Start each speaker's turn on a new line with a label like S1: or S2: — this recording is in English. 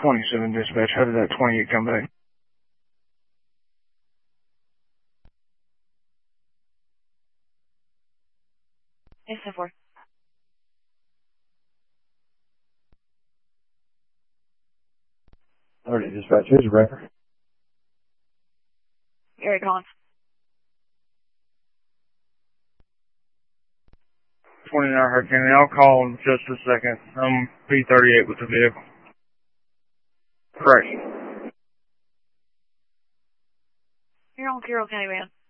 S1: 27 dispatch. How did that 28 come back?
S2: Yes, 4.
S3: Alright, dispatch. Here's a record.
S2: Gary Collins.
S1: 29 Hurricane. I'll call in just a second. I'm P38 with the vehicle. Correct.
S2: You're on Carroll County, man.